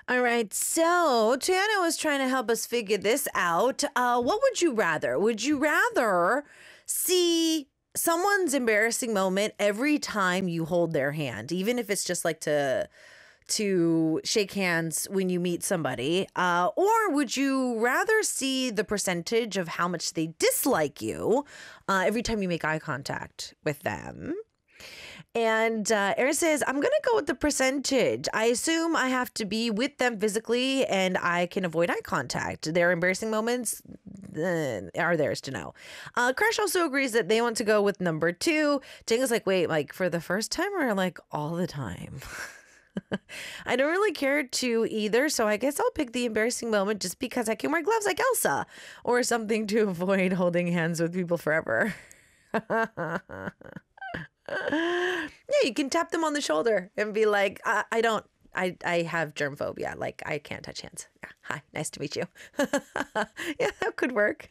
All right, so Tiana was trying to help us figure this out. What would you rather? Would you rather see someone's embarrassing moment every time you hold their hand, even if it's just like to shake hands when you meet somebody? Or would you rather see the percentage of how much they dislike you every time you make eye contact with them? And Erin says, I'm going to go with the percentage. I assume I have to be with them physically and I can avoid eye contact. Their embarrassing moments are theirs to know. Crash also agrees that they want to go with number two. Jenga's like, wait, like for the first time or like all the time? I don't really care to either, so I guess I'll pick the embarrassing moment just because I can wear gloves like Elsa or something to avoid holding hands with people forever. Yeah, you can tap them on the shoulder and be like, I have germ phobia. Like, I can't touch hands. Yeah. Hi, nice to meet you. Yeah, that could work.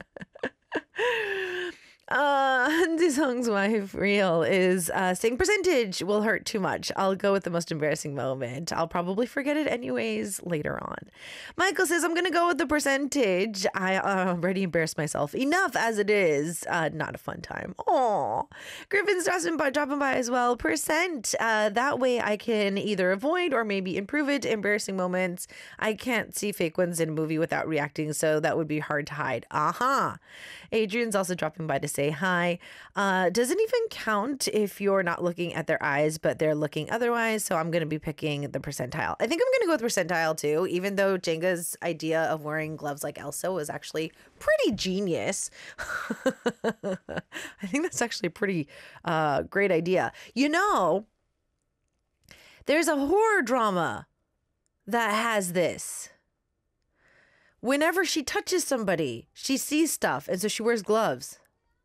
Song's wife, Real, is saying percentage will hurt too much. I'll go with the most embarrassing moment. I'll probably forget it anyways later on. Michael says, I'm going to go with the percentage. I already embarrassed myself enough as it is. Not a fun time. Aw. Griffin's dropping by as well. Percent. That way I can either avoid or maybe improve it. Embarrassing moments. I can't see fake ones in a movie without reacting, so that would be hard to hide. Aha. Adrian's also dropping by to say hi. Doesn't even count if you're not looking at their eyes, but they're looking otherwise. So I'm going to be picking the percentile. I think I'm going to go with percentile too, even though Jenga's idea of wearing gloves like Elsa was actually pretty genius. I think that's actually a pretty great idea. You know, there's a horror drama that has this. Whenever she touches somebody, she sees stuff, and so she wears gloves.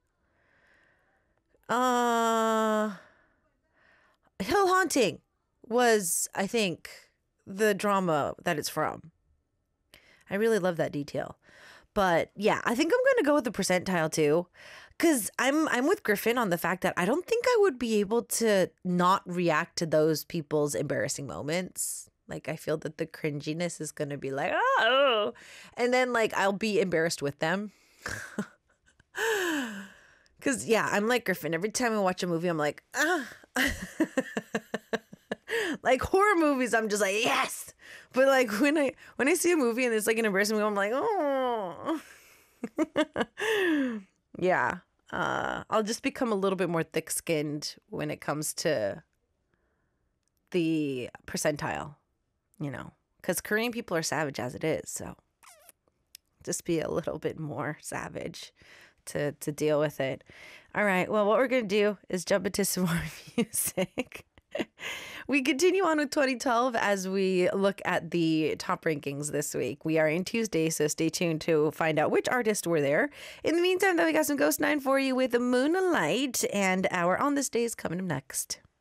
Hill Haunting was, I think, the drama that it's from. I really love that detail. But yeah, I think I'm going to go with the percentile too, because I'm with Griffin on the fact that I don't think I would be able to not react to those people's embarrassing moments. Like, I feel that the cringiness is going to be like, oh, and then like I'll be embarrassed with them. Because, yeah, I'm like Griffin. Every time I watch a movie, I'm like, ah. Like horror movies, I'm just like, yes. But like when I see a movie and it's like an embarrassing movie, I'm like, oh. Yeah. I'll just become a little bit more thick-skinned when it comes to the percentile, you know, because Korean people are savage as it is. So just be a little bit more savage to deal with it. All right. Well, what we're going to do is jump into some more music. We continue on with 2012 as we look at the top rankings this week. We are in Tuesday, so stay tuned to find out which artists were there. In the meantime, though, we got some Ghost 9 for you with the Moonlight, and our On This Day is coming up next.